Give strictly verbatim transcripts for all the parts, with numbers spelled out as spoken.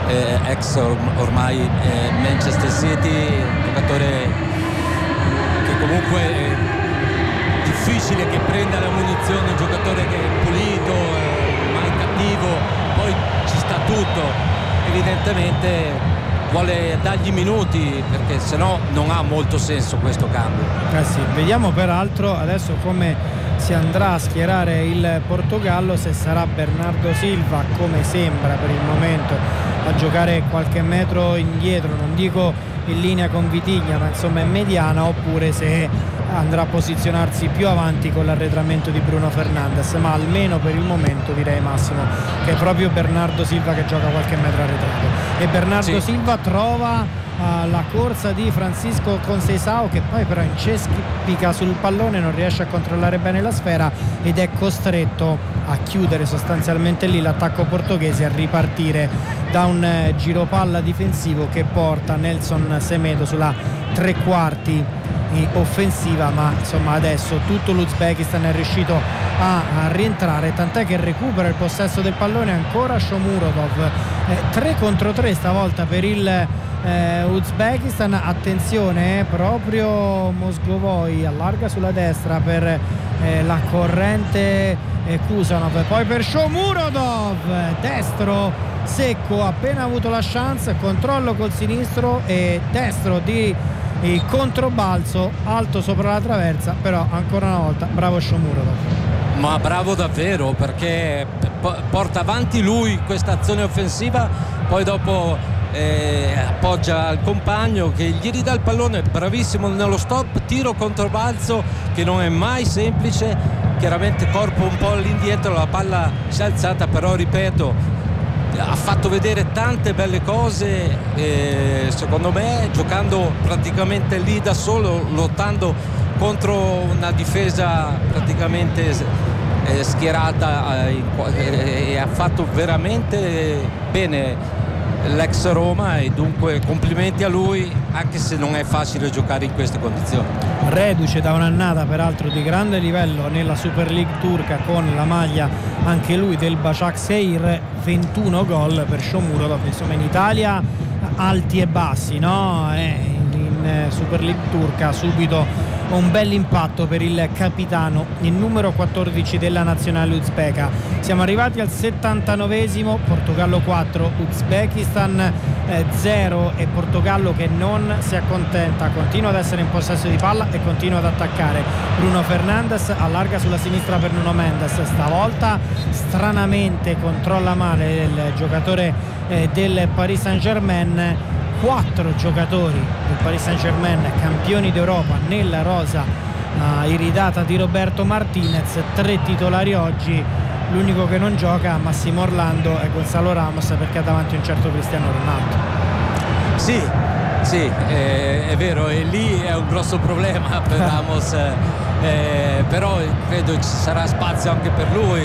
eh, ex or- ormai eh, Manchester City, giocatore che comunque è difficile che prenda la munizione, un giocatore che è pulito, eh, mai cattivo, poi ci sta tutto, evidentemente vuole dargli minuti perché sennò non ha molto senso questo cambio. Eh sì, vediamo peraltro adesso come si andrà a schierare il Portogallo, se sarà Bernardo Silva, come sembra per il momento, a giocare qualche metro indietro, non dico in linea con Vitigna, ma insomma in mediana, oppure se andrà a posizionarsi più avanti con l'arretramento di Bruno Fernandes, ma almeno per il momento direi, Massimo, che è proprio Bernardo Silva che gioca qualche metro arretrato, e Bernardo sì. Silva trova uh, la corsa di Francisco Conceição, che poi però incespica sul pallone, non riesce a controllare bene la sfera ed è costretto a chiudere sostanzialmente lì l'attacco portoghese, a ripartire da un eh, giropalla difensivo che porta Nelson Semedo sulla tre quarti offensiva, ma insomma adesso tutto l'Uzbekistan è riuscito a, a rientrare, tant'è che recupera il possesso del pallone ancora Shomurodov, eh, tre contro tre stavolta per il eh, Uzbekistan. Attenzione, eh, proprio Mosgovoi allarga sulla destra per eh, la corrente eh, Kusanov, poi per Shomurodov, destro secco, appena avuto la chance, controllo col sinistro e destro di il controbalzo alto sopra la traversa, però ancora una volta bravo Shomurodov. Ma bravo davvero, perché porta avanti lui questa azione offensiva, poi dopo eh, appoggia il compagno che gli ridà il pallone, bravissimo nello stop, tiro controbalzo che non è mai semplice, chiaramente corpo un po' all'indietro, la palla si è alzata, però ripeto ha fatto vedere tante belle cose, eh, secondo me, giocando praticamente lì da solo, lottando contro una difesa praticamente eh, schierata, eh, e eh, ha fatto veramente bene l'ex Roma, e dunque complimenti a lui, anche se non è facile giocare in queste condizioni. Reduce da un'annata peraltro di grande livello nella Super League turca con la maglia anche lui del Başakşehir, ventuno gol per Shomurodov, insomma in Italia alti e bassi, no? Eh, in Super League turca subito un bel impatto per il capitano, il numero quattordici della nazionale uzbeka. Siamo arrivati al settantanovesimo, Portogallo quattro, Uzbekistan zero, e Portogallo che non si accontenta, continua ad essere in possesso di palla e continua ad attaccare. Bruno Fernandes allarga sulla sinistra per Nuno Mendes, stavolta stranamente controlla male il giocatore eh, del Paris Saint-Germain. Quattro giocatori del Paris Saint-Germain campioni d'Europa nella rosa uh, iridata di Roberto Martinez, tre titolari oggi, l'unico che non gioca, Massimo Orlando, è Gonzalo Ramos, perché ha davanti un certo Cristiano Ronaldo. Sì, sì, eh, è vero, e lì è un grosso problema per Ramos, eh, però credo ci sarà spazio anche per lui,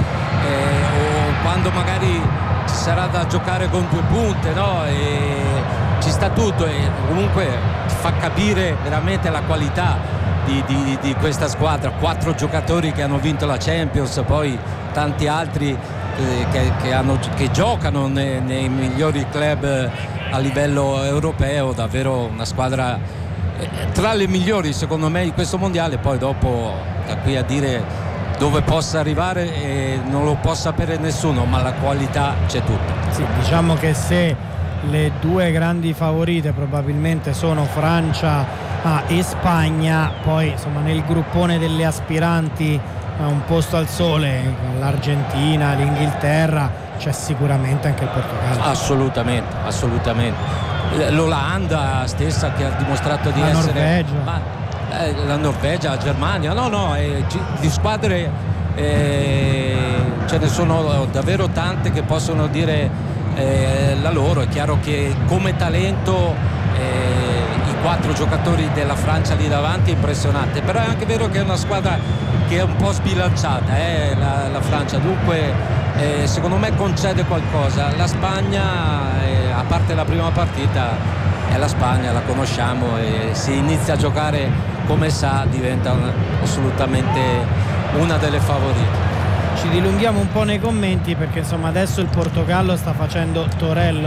eh, o quando magari ci sarà da giocare con due punte, no? E ci sta tutto, e comunque fa capire veramente la qualità di, di, di questa squadra. Quattro giocatori che hanno vinto la Champions, poi tanti altri eh, che, che, hanno, che giocano nei, nei migliori club a livello europeo, davvero una squadra eh, tra le migliori secondo me di questo mondiale. Poi dopo da qui a dire dove possa arrivare eh, non lo può sapere nessuno, ma la qualità c'è tutta. Sì, diciamo che se le due grandi favorite probabilmente sono Francia ah, e Spagna, poi insomma nel gruppone delle aspiranti a un posto al sole, l'Argentina, l'Inghilterra, c'è sicuramente anche il Portogallo. Assolutamente, assolutamente. L'Olanda stessa che ha dimostrato di la essere Norvegia. Ma, eh, la Norvegia, la Germania, no no, eh, di squadre eh, ce ne sono davvero tante che possono dire eh, la loro. È chiaro che come talento eh, i quattro giocatori della Francia lì davanti è impressionante, però è anche vero che è una squadra che è un po' sbilanciata, eh, la, la Francia, dunque eh, secondo me concede qualcosa. La Spagna, eh, a parte la prima partita, è la Spagna, la conosciamo, e se inizia a giocare come sa diventa una, assolutamente una delle favorite. Ci dilunghiamo un po' nei commenti perché insomma adesso il Portogallo sta facendo torello